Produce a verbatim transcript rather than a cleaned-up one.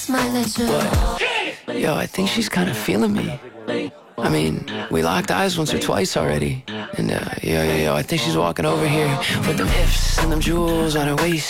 Smile at you. What? Yo, I think she's kind of feeling me. I mean, we locked eyes once or twice already. And uh, yo, yo, yo, I think she's walking over here with them hips and them jewels on her waist.